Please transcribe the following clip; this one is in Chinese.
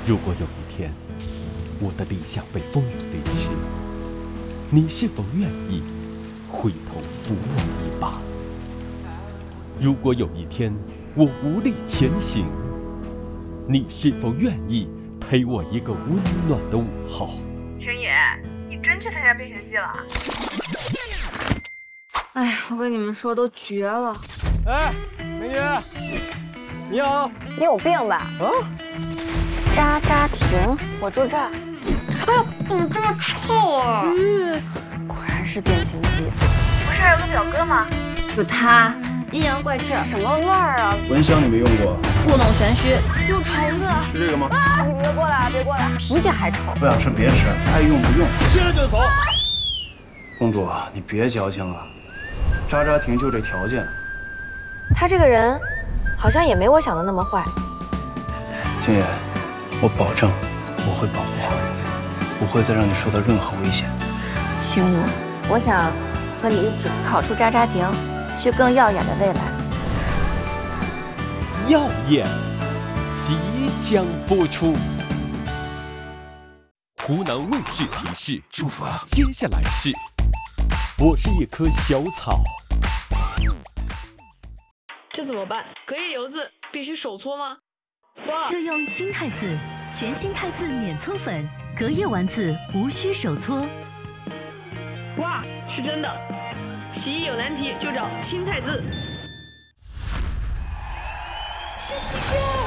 如果有一天，我的理想被风雨淋湿，你是否愿意回头扶我一把？如果有一天我无力前行，你是否愿意陪我一个温暖的午后？ 田野，你真去参加变形记了？ 哎，我跟你们说，都绝了。 哎，美女，你好。 你有病吧？ 啊？ 渣渣亭， 我住这儿。 哎呀，怎么这么臭啊？果然是变形记。 不是还有个表哥吗？ 就他，阴阳怪气儿， 什么味儿啊？ 蚊香你没用过？ 故弄玄虚，有虫子。 是这个吗？ 啊！你别过来，别过来，脾气还臭。 不想吃别吃，爱用不用。现在就走。公主，你别矫情了，渣渣亭就这条件。 他这个人，好像也没我想的那么坏。 星爷，我保证我会保护好你，不会再让你受到任何危险。 行我， 我想和你一起考出渣渣亭，去更耀眼的未来。 耀眼即将播出。湖南卫视提示：出发，接下来是我是一棵小草。 这怎么办？隔夜油渍必须手搓吗？ 就用新汰渍，全新汰渍免搓粉，隔夜丸子无需手搓。 哇，是真的！洗衣有难题就找新汰渍。 是